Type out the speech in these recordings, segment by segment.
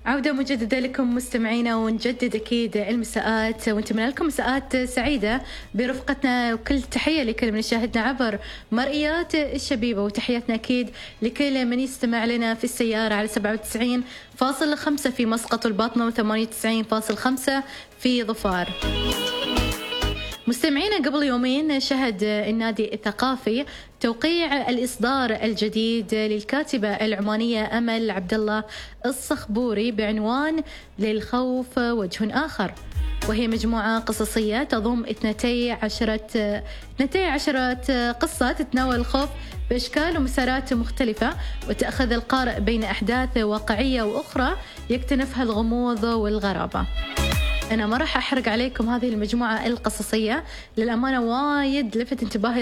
عودة مجددة لكم مستمعينا، ونجدد أكيد المساءات ونتمنى لكم مساءات سعيدة برفقتنا، وكل تحية لكل من يشاهدنا عبر مرئيات الشبيبة، وتحياتنا أكيد لكل من يستمع لنا في السيارة على 97.5 في مسقط والباطنة و98.5 في ظفار. مستمعينا، قبل يومين شهد النادي الثقافي توقيع الإصدار الجديد للكاتبة العمانية أمل عبد الله الصخبوري بعنوان للخوف وجه آخر، وهي مجموعة قصصية تضم 12 قصة تتناول الخوف بأشكال ومسارات مختلفة، وتأخذ القارئ بين أحداث واقعية وأخرى يكتنفها الغموض والغرابة. أنا ما راح أحرق عليكم هذه المجموعة القصصية، للأمانة وايد لفت انتباهي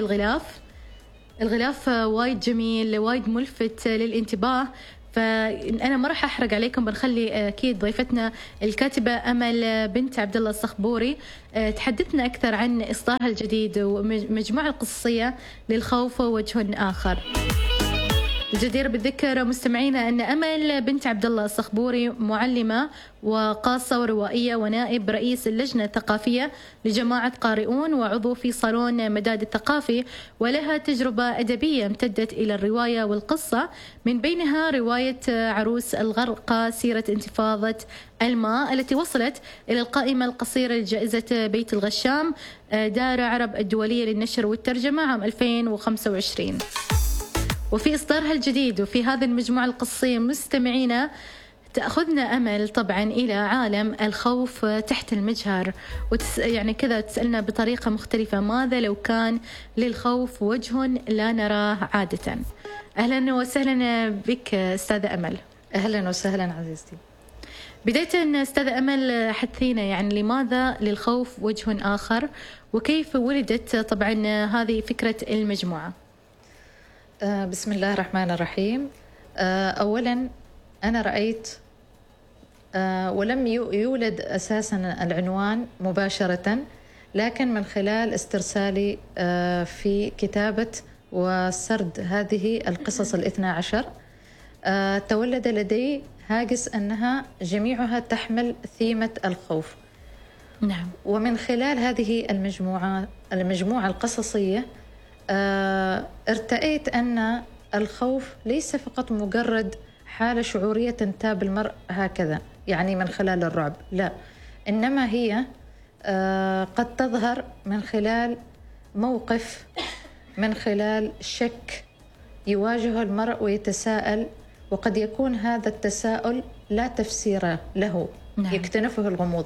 الغلاف وايد جميل، وايد ملفت للانتباه، فأنا ما راح أحرق عليكم. بنخلي أكيد ضيفتنا الكاتبة أمل بنت عبد الله الصخبوري تحدثنا أكثر عن إصدارها الجديد ومجموعة القصصية للخوف وجه آخر. الجدير بالذكر مستمعينا أن أمل بنت عبد الله الصخبوري معلمة وقاصة وروائية، ونائب رئيس اللجنة الثقافية لجماعة قارئون، وعضو في صالون مداد الثقافي، ولها تجربة أدبية امتدت إلى الرواية والقصة، من بينها رواية عروس الغرقى، سيرة انتفاضة الماء التي وصلت إلى القائمة القصيرة لجائزة بيت الغشام دار عرب الدولية للنشر والترجمة عام 2025. وفي إصدارها الجديد وفي هذه المجموعة القصية مستمعينا تأخذنا أمل طبعا إلى عالم الخوف تحت المجهر، يعني كذا تسألنا بطريقة مختلفة: ماذا لو كان للخوف وجه لا نراه عادة؟ أهلا وسهلا بك أستاذة أمل. أهلا وسهلا عزيزتي. بداية أستاذة أمل، حدثينا يعني لماذا للخوف وجه آخر، وكيف ولدت طبعا هذه فكرة المجموعة؟ بسم الله الرحمن الرحيم. أولا أنا رأيت ولم يولد أساسا العنوان مباشرة، لكن من خلال استرسالي في كتابة وسرد هذه القصص 12 تولد لدي هاجس أنها جميعها تحمل ثيمة الخوف. نعم. ومن خلال هذه المجموعة القصصية ارتأيت أن الخوف ليس فقط مجرد حالة شعورية تنتاب المرء هكذا، يعني من خلال الرعب، لا، إنما هي قد تظهر من خلال موقف، من خلال شك يواجه المرء ويتساءل، وقد يكون هذا التساؤل لا تفسير له. نعم. يكتنفه الغموض.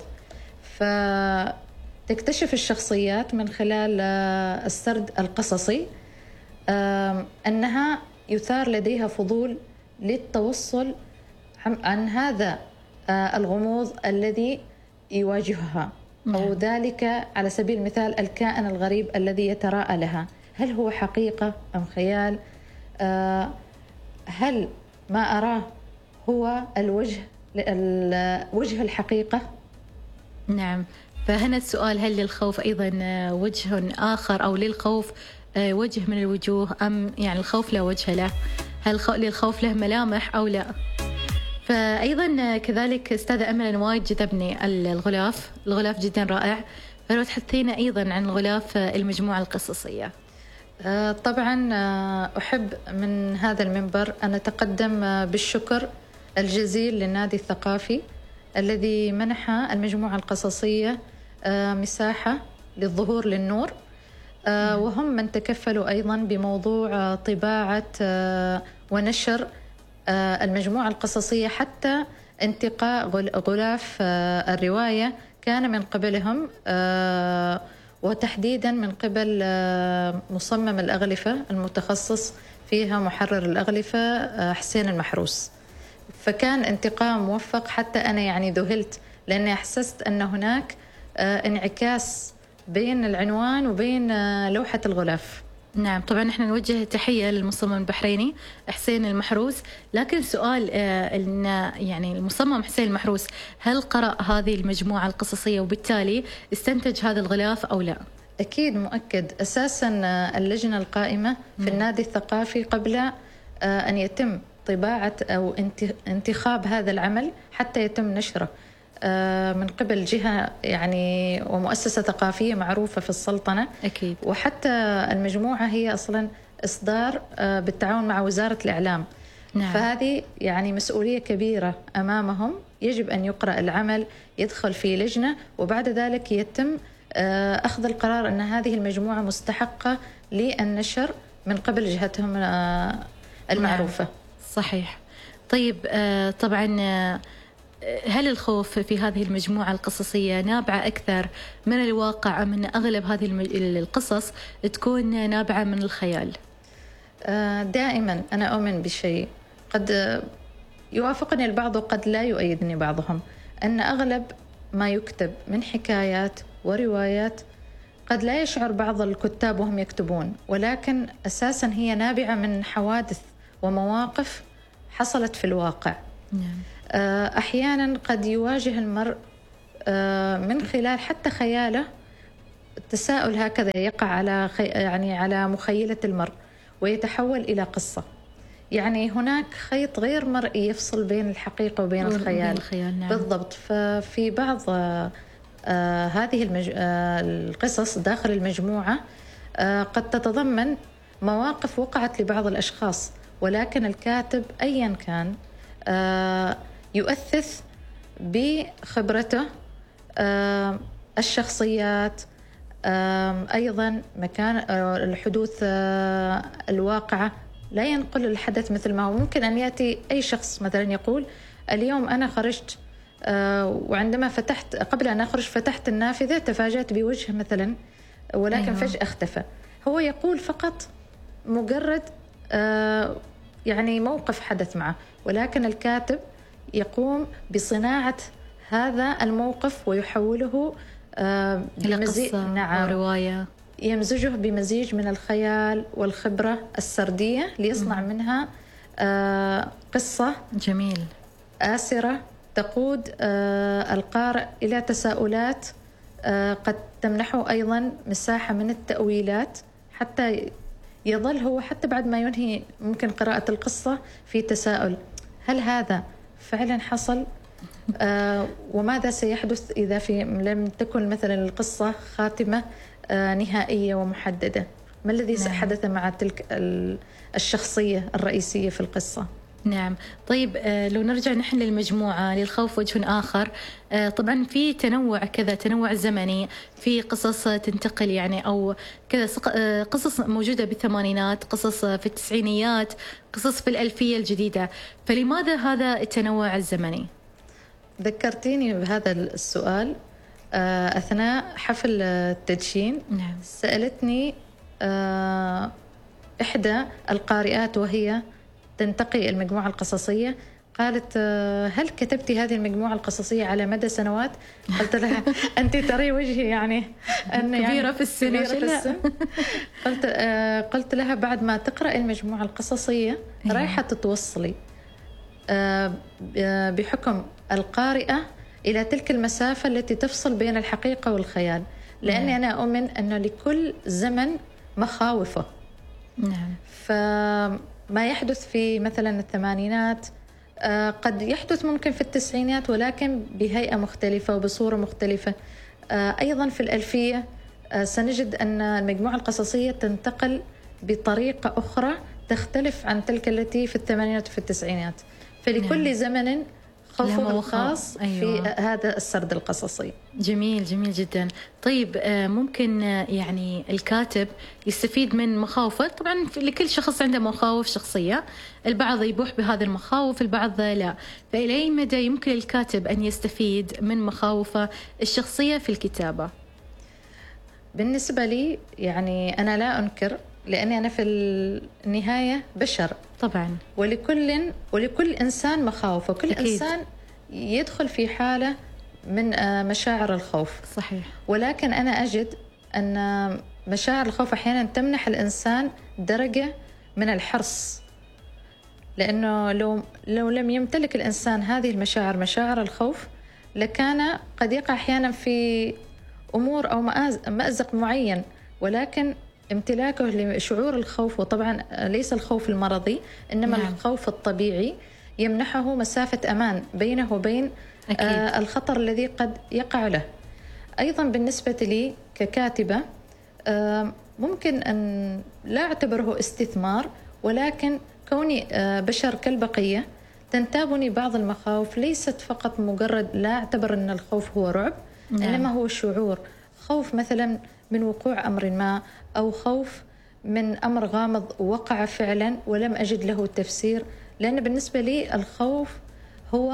تكتشف الشخصيات من خلال السرد القصصي أنها يثار لديها فضول للتوصل عن هذا الغموض الذي يواجهها، أو ذلك على سبيل المثال الكائن الغريب الذي يتراءى لها، هل هو حقيقة أم خيال؟ هل ما أراه هو وجه الحقيقة؟ نعم. فهنا السؤال: هل للخوف أيضا وجه آخر، أو للخوف وجه من الوجوه، أم يعني الخوف لا وجه له؟ هل للخوف له ملامح أو لا؟ فأيضا كذلك أستاذة أمل، وايد جذبني الغلاف جدا رائع، فلو تحدثينا أيضا عن الغلاف المجموعة القصصية. طبعا أحب من هذا المنبر أن أتقدم بالشكر الجزيل للنادي الثقافي الذي منح المجموعة القصصية مساحة للظهور للنور، وهم من تكفلوا أيضا بموضوع طباعة ونشر المجموعة القصصية، حتى انتقاء غلاف الرواية كان من قبلهم، وتحديدا من قبل مصمم الأغلفة المتخصص فيها، محرر الأغلفة حسين المحروس. فكان انتقاء موفق، حتى أنا يعني ذهلت، لأني أحسست أن هناك انعكاس بين العنوان وبين لوحة الغلاف. نعم، طبعا نحن نوجه تحية للمصمم البحريني حسين المحروس، لكن سؤال إن يعني المصمم حسين المحروس هل قرأ هذه المجموعة القصصية وبالتالي استنتج هذا الغلاف أو لا؟ أكيد مؤكد. أساسا اللجنة القائمة في النادي الثقافي قبل أن يتم طباعة أو انتخاب هذا العمل حتى يتم نشره من قبل جهة يعني ومؤسسة ثقافية معروفة في السلطنة. أكيد. وحتى المجموعة هي أصلا إصدار بالتعاون مع وزارة الإعلام. نعم. فهذه يعني مسؤولية كبيرة أمامهم، يجب أن يقرأ العمل، يدخل في لجنة، وبعد ذلك يتم أخذ القرار أن هذه المجموعة مستحقة للنشر من قبل جهتهم المعروفة. نعم. صحيح. طيب طبعا هل الخوف في هذه المجموعة القصصية نابعة أكثر من الواقع أم أن أغلب هذه القصص تكون نابعة من الخيال؟ دائما أنا أؤمن بشيء قد يوافقني البعض وقد لا يؤيدني بعضهم، أن أغلب ما يكتب من حكايات وروايات قد لا يشعر بعض الكتاب وهم يكتبون، ولكن أساسا هي نابعة من حوادث ومواقف حصلت في الواقع. نعم. أحيانا قد يواجه المرء من خلال حتى خياله التساؤل هكذا يقع على مخيلة المرء ويتحول إلى قصة. يعني هناك خيط غير مرئي يفصل بين الحقيقة وبين الخيال. نعم. بالضبط. ففي بعض هذه القصص داخل المجموعة قد تتضمن مواقف وقعت لبعض الأشخاص، ولكن الكاتب أيا كان يؤثث بخبرته الشخصيات، أيضا مكان الحدوث الواقعة، لا ينقل الحدث مثل ما هو. ممكن أن يأتي أي شخص مثلا يقول اليوم أنا خرجت وعندما فتحت قبل أن أخرج فتحت النافذة تفاجأت بوجه مثلا، ولكن فجأة اختفى. هو يقول فقط مجرد يعني موقف حدث معه، ولكن الكاتب يقوم بصناعة هذا الموقف ويحوله إلى قصة. نعم. أو رواية، يمزجه بمزيج من الخيال والخبرة السردية ليصنع منها قصة جميل آسرة تقود القارئ إلى تساؤلات قد تمنحه أيضا مساحة من التأويلات، حتى يظل هو حتى بعد ما ينهي ممكن قراءة القصة في تساؤل: هل هذا فعلا حصل؟ وماذا سيحدث إذا لم تكن مثلا القصة خاتمة نهائية ومحددة؟ ما الذي سيحدث مع تلك الشخصية الرئيسية في القصة؟ نعم. طيب لو نرجع نحن للمجموعة للخوف وجه آخر، طبعا في تنوع كذا، تنوع زمني، في قصص تنتقل يعني أو كذا، قصص موجودة بالثمانينات، قصص في التسعينيات، قصص في الألفية الجديدة، فلماذا هذا التنوع الزمني؟ ذكرتيني بهذا السؤال أثناء حفل التدشين. نعم. سألتني إحدى القارئات وهي تنتقي المجموعة القصصية، قالت: هل كتبتي هذه المجموعة القصصية على مدى سنوات؟ قلت لها: أنت تري وجهي يعني أن كبيرة في السن. قلت لها: بعد ما تقرأ المجموعة القصصية رايحة تتوصلي بحكم القارئة إلى تلك المسافة التي تفصل بين الحقيقة والخيال، لأني أنا أؤمن أن لكل زمن مخاوفه. نعم. فما يحدث في مثلا الثمانينات قد يحدث ممكن في التسعينات، ولكن بهيئة مختلفة وبصورة مختلفة. أيضا في الألفية سنجد أن المجموعة القصصية تنتقل بطريقة أخرى تختلف عن تلك التي في الثمانينات وفي التسعينات. فلكل زمن خوفه الخاص. أيوة. في هذا السرد القصصي. جميل، جميل جدا. طيب ممكن يعني الكاتب يستفيد من مخاوفه؟ طبعا لكل شخص عنده مخاوف شخصية، البعض يبوح بهذه المخاوف، البعض لا، فإلى أي مدى يمكن الكاتب أن يستفيد من مخاوفه الشخصية في الكتابة؟ بالنسبة لي يعني أنا لا أنكر، لأني أنا في النهاية بشر طبعا، ولكل إنسان مخاوف، وكل أكيد. إنسان يدخل في حالة من مشاعر الخوف. صحيح. ولكن أنا أجد أن مشاعر الخوف أحيانا تمنح الإنسان درجة من الحرص، لأنه لو لم يمتلك الإنسان هذه المشاعر، مشاعر الخوف، لكان قد يقع أحيانا في أمور أو مأزق معين، ولكن امتلاكه لشعور الخوف، وطبعا ليس الخوف المرضي إنما الخوف الطبيعي، يمنحه مسافة أمان بينه وبين الخطر الذي قد يقع له. أيضا بالنسبة لي ككاتبة ممكن أن لا أعتبره استثمار، ولكن كوني بشر كالبقية تنتابني بعض المخاوف، ليست فقط مجرد، لا أعتبر أن الخوف هو رعب، إنما هو شعور، خوف مثلا من وقوع أمر ما، أو خوف من أمر غامض وقع فعلا ولم أجد له تفسير. لأن بالنسبة لي الخوف هو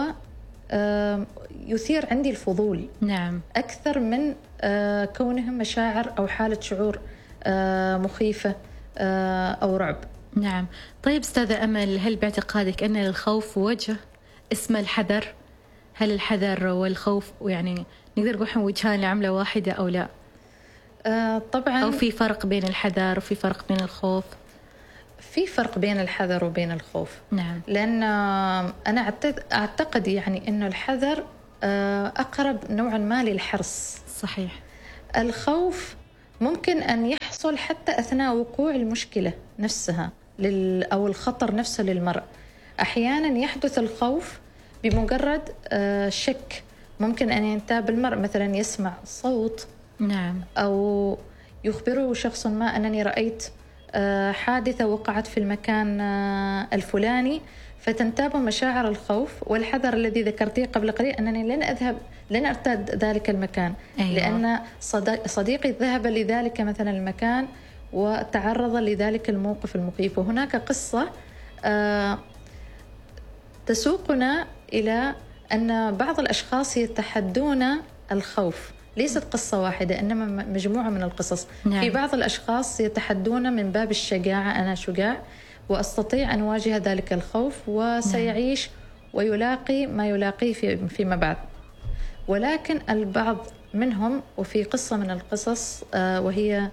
يثير عندي الفضول أكثر من كونه مشاعر أو حالة شعور مخيفة أو رعب. نعم. طيب أستاذة أمل، هل باعتقادك أن للخوف وجه اسمه الحذر؟ هل الحذر والخوف يعني نقدر نقول وجهان لعملة واحدة أو لا؟ طبعا. أو في فرق بين الحذر وفي فرق بين الخوف؟ في فرق بين الحذر وبين الخوف. نعم. لأن أنا أعتقد يعني أنه الحذر أقرب نوعا ما للحرص. صحيح. الخوف ممكن أن يحصل حتى أثناء وقوع المشكلة نفسها أو الخطر نفسه للمرء. أحيانا يحدث الخوف بمجرد شك، ممكن أن ينتاب المرء مثلا يسمع صوت أو يخبره شخص ما أنني رأيت حادثة وقعت في المكان الفلاني، فتنتاب مشاعر الخوف والحذر الذي ذكرتيه قبل قليل، أنني لن أرتاد ذلك المكان. لأن صديقي ذهب لذلك مثلا المكان وتعرض لذلك الموقف المخيف. وهناك قصة تسوقنا إلى أن بعض الأشخاص يتحدون الخوف، ليست قصة واحدة إنما مجموعة من القصص. في بعض الأشخاص يتحدون من باب الشجاعة، أنا شجاع وأستطيع أن أواجه ذلك الخوف، وسيعيش ويلاقي ما يلاقيه فيما بعد. ولكن البعض منهم، وفي قصة من القصص وهي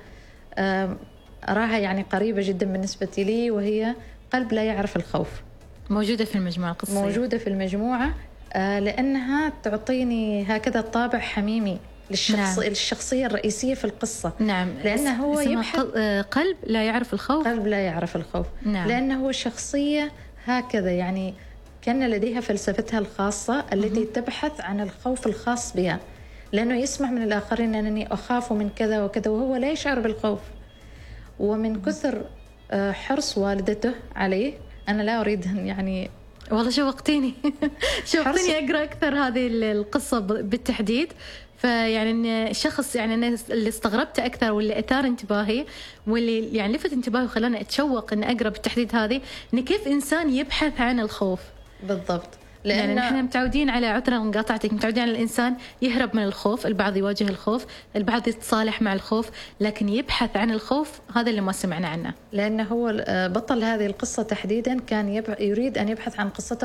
أراها يعني قريبة جدا بالنسبة لي، وهي قلب لا يعرف الخوف. موجودة في المجموعة القصصية. موجودة في المجموعة لأنها تعطيني هكذا طابع حميمي للشخصية الرئيسية في القصة. نعم. لأنه هو يبحث قلب لا يعرف الخوف. قلب لا يعرف الخوف. نعم. لأنه هو شخصية هكذا يعني كان لديها فلسفتها الخاصة التي تبحث عن الخوف الخاص بها، لأنه يسمع من الآخرين أنني أخاف من كذا وكذا وهو لا يشعر بالخوف. ومن كثر حرص والدته عليه، أنا لا أريد يعني والله شوقتيني أقرأ أكثر هذه القصة بالتحديد. فيعني الشخص يعني أنا اللي استغربت أكثر واللي أثار انتباهي واللي يعني لفت انتباهي وخلاني أتشوق إن أقرأ بالتحديد هذه، إن كيف إنسان يبحث عن الخوف. بالضبط. لأن نحن متعودين على عذرا مقاطعتك، متعودين على الإنسان يهرب من الخوف، البعض يواجه الخوف، البعض يتصالح مع الخوف، لكن يبحث عن الخوف هذا اللي ما سمعنا عنه. لأنه هو بطل هذه القصة تحديدا كان يريد أن يبحث عن قصته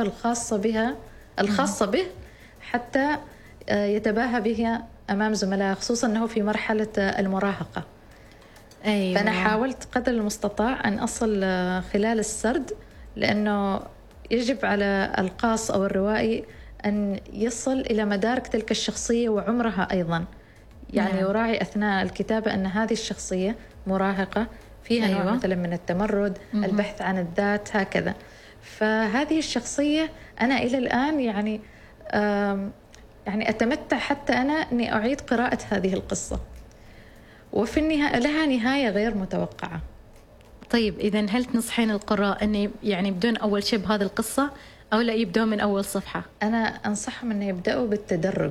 الخاصة به حتى يتباهى بها أمام زملائه، خصوصا أنه في مرحلة المراهقة. أيوة. فأنا حاولت قدر المستطاع أن أصل خلال السرد، لأنه يجب على القاص أو الروائي أن يصل إلى مدارك تلك الشخصية وعمرها أيضا، يعني يراعي أثناء الكتابة أن هذه الشخصية مراهقة فيها نوع مثلا من التمرد، البحث عن الذات هكذا. فهذه الشخصية أنا إلى الآن يعني أتمتع حتى أنا أني أعيد قراءة هذه القصة، وفي النهاية لها نهاية غير متوقعة. طيب إذن هل تنصحين القراء أن يعني يبدون أول شيء بهذه القصة أو لا يبدون من أول صفحة؟ أنا أنصحهم أن يبدأوا بالتدرج.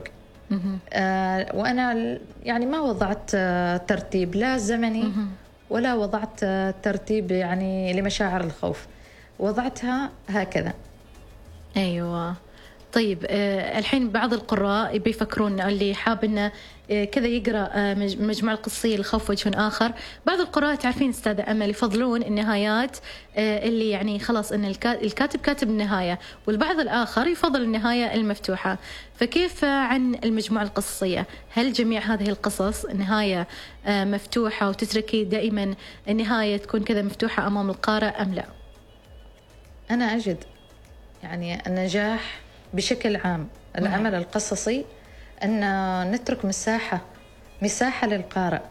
وأنا يعني ما وضعت ترتيب لا زمني ولا وضعت ترتيب يعني لمشاعر الخوف، وضعتها هكذا. أيوة. طيب الحين بعض القراء بيفكرون اللي حاب إنه كذا يقرأ مجموعة قصية الخوف وجه آخر. بعض القراء تعرفين أستاذة أمل يفضلون النهايات اللي يعني خلاص إن الكاتب كاتب النهاية، والبعض الآخر يفضل النهاية المفتوحة. فكيف عن المجموعة القصية؟ هل جميع هذه القصص نهاية مفتوحة وتتركي دائما النهاية تكون كذا مفتوحة أمام القارئ أم لا؟ أنا أجد يعني النجاح بشكل عام العمل القصصي أن نترك مساحة للقارئ.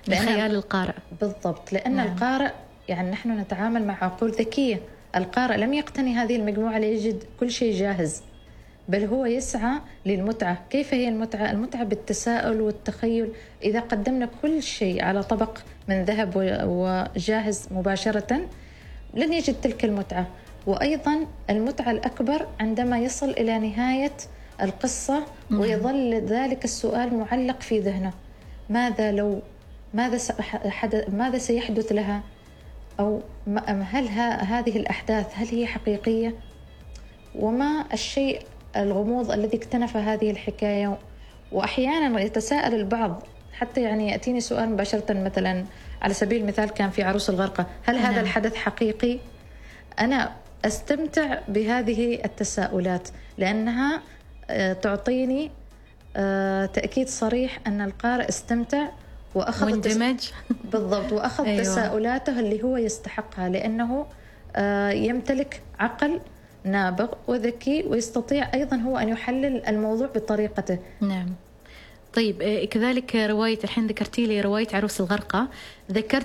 خيال القارئ. بالضبط، لأن القارئ يعني نحن نتعامل مع عقول ذكية. القارئ لم يقتني هذه المجموعة ليجد كل شيء جاهز، بل هو يسعى للمتعة. كيف هي المتعة؟ المتعة بالتساؤل والتخيل. إذا قدمنا كل شيء على طبق من ذهب وجاهز مباشرة لن يجد تلك المتعة. وأيضا المتعة الأكبر عندما يصل إلى نهاية القصة ويظل ذلك السؤال معلق في ذهنه: ماذا لو، ماذا سيحدث لها، أو هل هذه الأحداث هل هي حقيقية؟ وما الشيء الغموض الذي اكتنف هذه الحكاية. وأحيانا يتساءل البعض، حتى يعني يأتيني سؤال مباشرة، مثلا على سبيل المثال كان في عروس الغرقة: هل هذا الحدث حقيقي؟ أنا أستمتع بهذه التساؤلات لأنها تعطيني تأكيد صريح أن القارئ استمتع وأخذ واندمج. بالضبط، وأخذ أيوة. تساؤلاته اللي هو يستحقها، لأنه يمتلك عقل نابغ وذكي ويستطيع أيضا هو أن يحلل الموضوع بطريقته. نعم. طيب كذلك رواية، الحين ذكرتي لي رواية عروس الغرقة، ذكرت